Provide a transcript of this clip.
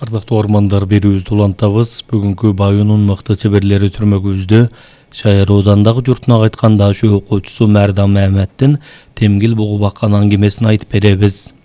Ардактуу ормандар берүүбүздү улантабыз. Бүгүнкү Байонун мыкты чеберлери түрмөгүбүздө Шайыр оодандагы журтуна кайткан даш окуучусу Мәрдан Мамеддин темгил бугу баккан аңгемесин айтып беребиз.